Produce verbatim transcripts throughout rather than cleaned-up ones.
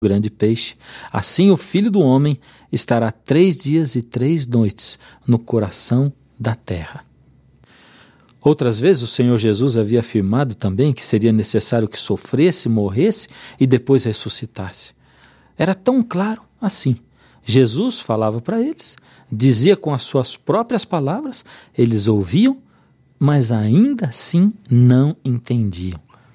grande peixe, assim o Filho do Homem estará três dias e três noites no coração da terra. Outras vezes o Senhor Jesus havia afirmado também que seria necessário que sofresse, morresse e depois ressuscitasse. Era tão claro assim. Jesus falava para eles, dizia com as suas próprias palavras, eles ouviam, mas ainda assim não entendiam.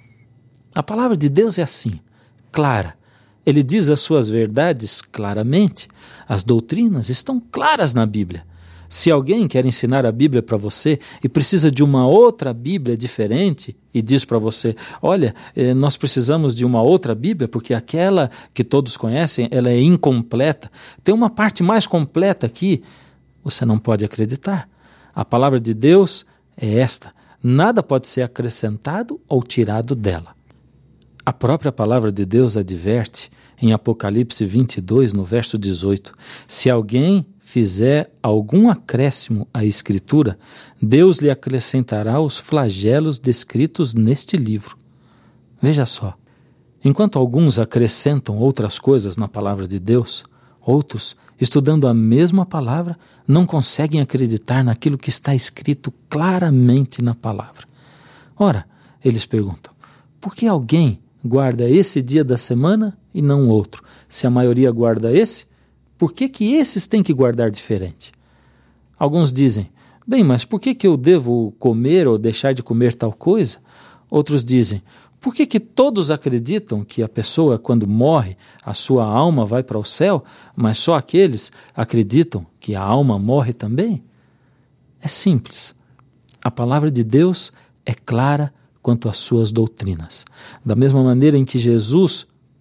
A palavra de Deus é assim, clara. Ele diz as suas verdades claramente. As doutrinas estão claras na Bíblia. Se alguém quer ensinar a Bíblia para você e precisa de uma outra Bíblia diferente e diz para você, olha, nós precisamos de uma outra Bíblia porque aquela que todos conhecem, ela é incompleta. Tem uma parte mais completa aqui. Você não pode acreditar. A palavra de Deus é esta. Nada pode ser acrescentado ou tirado dela. A própria palavra de Deus adverte em Apocalipse vinte e dois, no verso dezoito, se alguém fizer algum acréscimo à Escritura, Deus lhe acrescentará os flagelos descritos neste livro. Veja só, enquanto alguns acrescentam outras coisas na palavra de Deus, outros, estudando a mesma palavra, não conseguem acreditar naquilo que está escrito claramente na palavra. Ora, eles perguntam, por que alguém guarda esse dia da semana e não outro? Se a maioria guarda esse, por que que esses têm que guardar diferente? Alguns dizem, bem, mas por que que eu devo comer ou deixar de comer tal coisa? Outros dizem, por que que todos acreditam que a pessoa, quando morre, a sua alma vai para o céu, mas só aqueles acreditam que a alma morre também? É simples. A palavra de Deus é clara quanto às suas doutrinas. Da mesma maneira em que Jesus,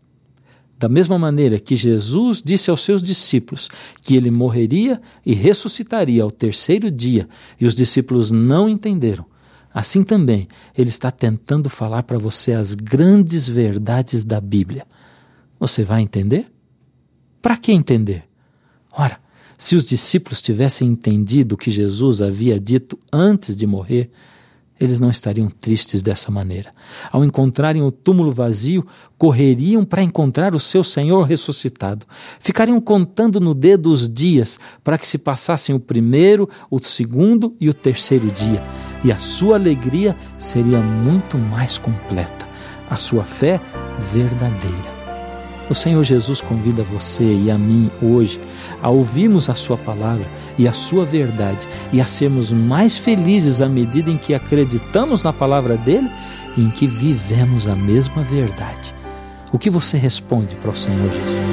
da mesma maneira que Jesus disse aos seus discípulos que ele morreria e ressuscitaria ao terceiro dia, e os discípulos não entenderam, assim também ele está tentando falar para você as grandes verdades da Bíblia. Você vai entender? Para que entender? Ora, se os discípulos tivessem entendido o que Jesus havia dito antes de morrer, eles não estariam tristes dessa maneira. Ao encontrarem o túmulo vazio, correriam para encontrar o seu Senhor ressuscitado. Ficariam contando no dedo os dias para que se passassem o primeiro, o segundo e o terceiro dia. E a sua alegria seria muito mais completa. A sua fé verdadeira. O Senhor Jesus convida você e a mim hoje a ouvirmos a sua palavra e a sua verdade e a sermos mais felizes à medida em que acreditamos na palavra dele e em que vivemos a mesma verdade. O que você responde para o Senhor Jesus?